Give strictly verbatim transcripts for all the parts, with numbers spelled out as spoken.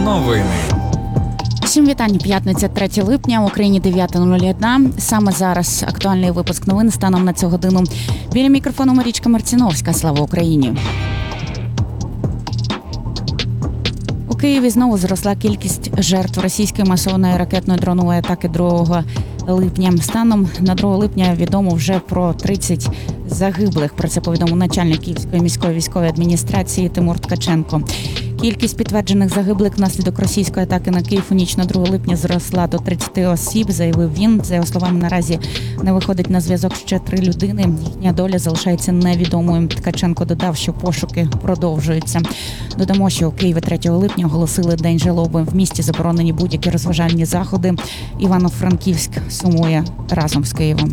Новини. Всім вітання. П'ятниця, третє липня, в Україні дев'ята нуль один. Саме зараз актуальний випуск новин станом на цю годину. Біля мікрофону Марічка Марціновська. Слава Україні! У Києві знову зросла кількість жертв російської масованої ракетно-дронової атаки другого липня. Станом на другого липня відомо вже про тридцять загиблих. Про це повідомив начальник Київської міської військової адміністрації Тимур Ткаченко. Кількість підтверджених загиблих внаслідок російської атаки на Київ у ніч на другого липня зросла до тридцяти осіб, заявив він. За його словами, наразі не виходить на зв'язок ще три людини. Їхня доля залишається невідомою. Ткаченко додав, що пошуки продовжуються. Додамо, що у Києві третього липня оголосили День жалоби. В місті заборонені будь-які розважальні заходи. Івано-Франківськ сумує разом з Києвом.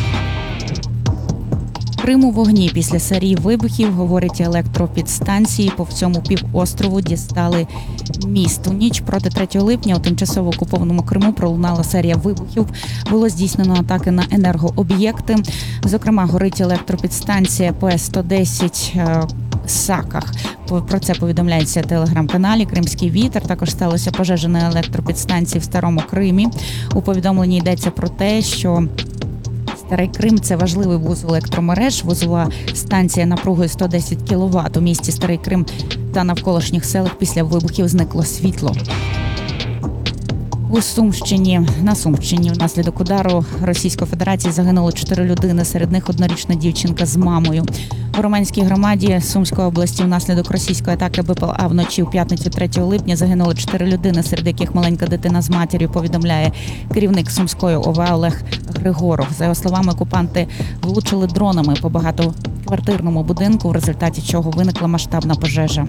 Крим у вогні після серії вибухів, говорять електропідстанції. По всьому півострову дістали міст. У ніч проти третього липня у тимчасово окупованому Криму пролунала серія вибухів. Було здійснено атаки на енергооб'єкти. Зокрема, горить електропідстанція Пе сто десять Саках. Про це повідомляється в телеграм-каналі «Кримський вітер». Також сталося пожежа на електропідстанції в Старому Кримі. У повідомленні йдеться про те, що Старий Крим – це важливий вузол електромереж. Вузова станція напругою сто десять кіловат. У місті Старий Крим та навколишніх селах після вибухів зникло світло. У Сумщині, на Сумщині внаслідок удару Російської Федерації загинуло чотири людини, серед них однорічна дівчинка з мамою. У Романській громаді Сумської області внаслідок російської атаки БПЛА вночі у п'ятницю третього липня загинуло чотири людини, серед яких маленька дитина з матір'ю, повідомляє керівник Сумської О В А Олег Григоров. За його словами, окупанти влучили дронами по багатоквартирному будинку, в результаті чого виникла масштабна пожежа.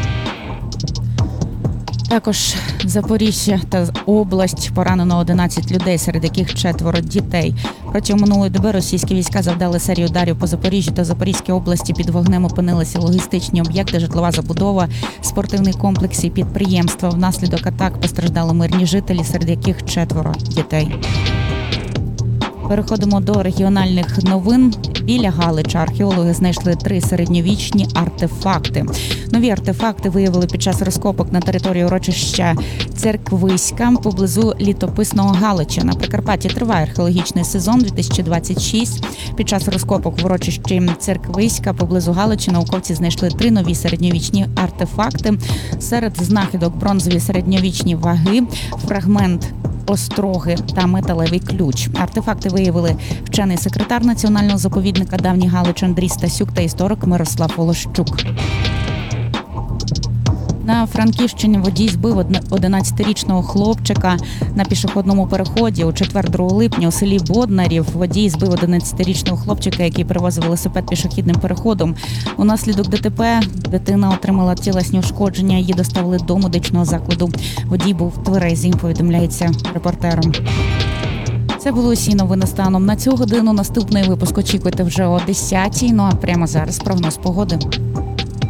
Також Запоріжжя та область поранено одинадцять людей, серед яких четверо дітей. Протягом минулої доби російські війська завдали серію ударів по Запоріжжю та Запорізькій області. Під вогнем опинилися логістичні об'єкти, житлова забудова, спортивний комплекс і підприємства. Внаслідок атак постраждали мирні жителі, серед яких четверо дітей. Переходимо до регіональних новин. Біля Галича археологи знайшли три середньовічні артефакти. Нові артефакти виявили під час розкопок на території урочища Церквиська поблизу літописного Галича. На Прикарпатті триває археологічний сезон дві тисячі двадцять шість. Під час розкопок в урочищі Церквиська поблизу Галича науковці знайшли три нові середньовічні артефакти. Серед знахідок бронзові середньовічні ваги, фрагмент остроги та металевий ключ. Артефакти виявили вчений секретар Національного заповідника Давній Галич Андрій Стасюк та історик Мирослав Волощук. На Франківщині водій збив одинадцятирічного хлопчика на пішохідному переході. У четвер, другого липня, у селі Боднарів водій збив одинадцятирічного хлопчика, який перевозив велосипед пішохідним переходом. Унаслідок Де Те Пе дитина отримала тілесні ушкодження. Її доставили до медичного закладу. Водій був тверезий, повідомляється репортером. Це були усі новини станом на цю годину. Наступний випуск очікуйте вже о десятій. Ну а прямо зараз прогноз погоди.